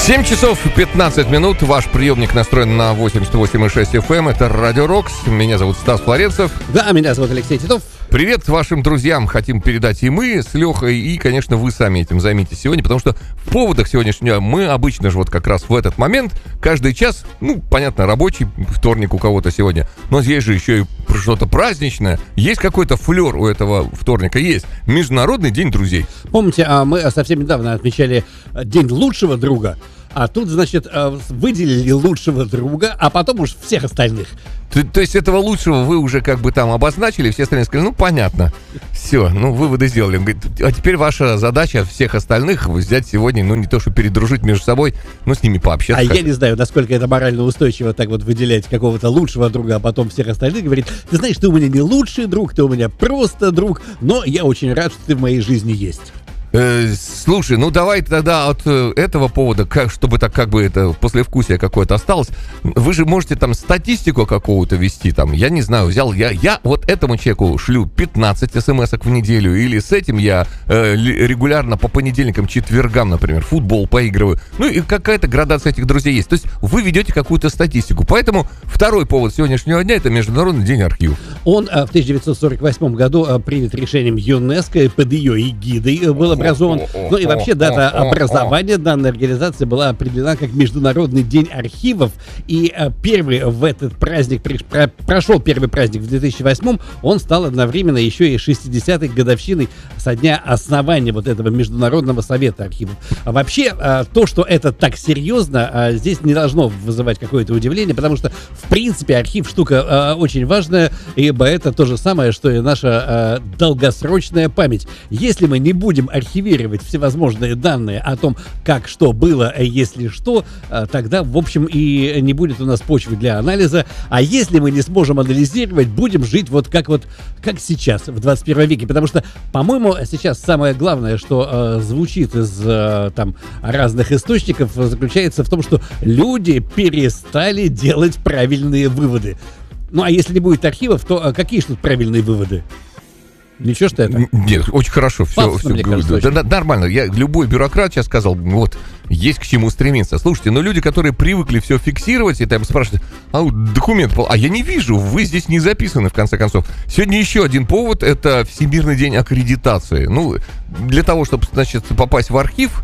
7 часов 15 минут. Ваш приемник настроен на 88,6 FM. Это Радио Рокс. Меня зовут Стас Флоренцев. Да, меня зовут Алексей Титов. Привет вашим друзьям хотим передать и мы с Лехой, и, конечно, вы сами этим займитесь сегодня, потому что в поводах сегодняшнего мы обычно же вот как раз в этот момент, каждый час, понятно, рабочий вторник у кого-то сегодня, но здесь же еще и что-то праздничное. Есть какой-то флер у этого вторника? Есть. Международный день друзей. Помните, мы совсем недавно отмечали День лучшего друга, а тут, значит, выделили лучшего друга, а потом уж всех остальных. То есть этого лучшего вы уже как бы там обозначили, все остальные сказали, понятно, все, выводы сделали. Он говорит, а теперь ваша задача всех остальных взять сегодня, не то что передружить между собой, но с ними пообщаться. А я не знаю, насколько это морально устойчиво так вот выделять какого-то лучшего друга, а потом всех остальных говорит, ты знаешь, ты у меня не лучший друг, ты у меня просто друг, но я очень рад, что ты в моей жизни есть. Слушай, давай тогда от этого повода, чтобы так как бы это послевкусие какое-то осталось, вы же можете там статистику какую-то вести, там, я не знаю, взял я вот этому человеку шлю 15 смс-ок в неделю, или с этим я регулярно по понедельникам, четвергам, например, футбол поигрываю, и какая-то градация этих друзей есть, то есть вы ведете какую-то статистику, поэтому второй повод сегодняшнего дня — это Международный день архивов. Он в 1948 году принят решением ЮНЕСКО, под ее эгидой был образован. И вообще дата образования данной организации была определена как Международный день архивов. И первый в этот праздник, прошел первый праздник в 2008, он стал одновременно еще и 60-й годовщиной со дня основания вот этого Международного совета архивов. А вообще, то, что это так серьезно, здесь не должно вызывать какое-то удивление, потому что, в принципе, архив штука очень важная, ибо это то же самое, что и наша долгосрочная память. Если мы не будем архивировать всевозможные данные о том, как что было, если что, тогда, в общем, и не будет у нас почвы для анализа. А если мы не сможем анализировать, будем жить как сейчас, в 21 веке. Потому что, по-моему, сейчас самое главное, что звучит из разных источников, заключается в том, что люди перестали делать правильные выводы. А если не будет архивов, то какие же тут правильные выводы? Ничего, что это? Нет, очень хорошо. Все нормально. Любой бюрократ сейчас сказал, есть к чему стремиться. Слушайте, люди, которые привыкли все фиксировать, и там спрашивают, документ, я не вижу, вы здесь не записаны, в конце концов. Сегодня еще один повод, это Всемирный день аккредитации. Для того, чтобы, значит, попасть в архив,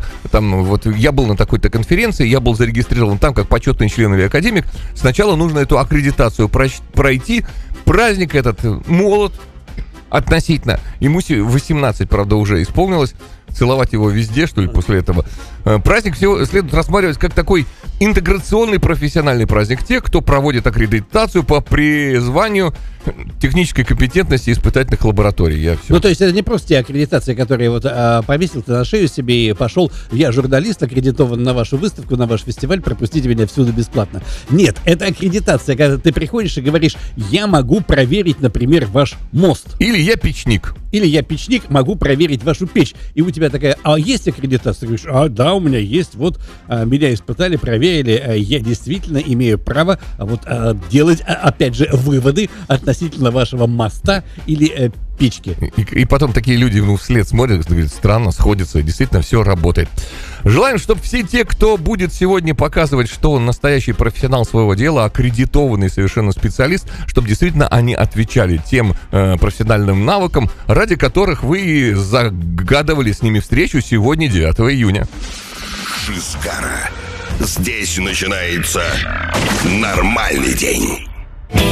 я был на такой-то конференции, я был зарегистрирован там как почетный член или академик, сначала нужно эту аккредитацию пройти. Праздник этот молод, относительно. Ему 18, правда, уже исполнилось. Целовать его везде, что ли, после этого. Праздник следует рассматривать как такой интеграционный профессиональный праздник тех, кто проводит аккредитацию по призванию технической компетентности испытательных лабораторий. То есть это не просто те аккредитации, которые повесил ты на шею себе и пошел, я журналист, аккредитован на вашу выставку, на ваш фестиваль, пропустите меня всюду бесплатно. Нет, это аккредитация, когда ты приходишь и говоришь, я могу проверить, например, ваш мост. Или я печник. Могу проверить вашу печь. И у тебя такая, есть аккредитация? Ты говоришь, да, у меня есть, меня испытали, проверили, я действительно имею право делать, опять же, выводы относительно вашего моста или печки. И потом такие люди вслед смотрят, говорят, странно, сходится, действительно все работает. Желаем, чтобы все те, кто будет сегодня показывать, что он настоящий профессионал своего дела, аккредитованный совершенно специалист, чтобы действительно они отвечали тем профессиональным навыкам, ради которых вы загадывали с ними встречу сегодня, 9 июня. Шизгара. Здесь начинается нормальный день.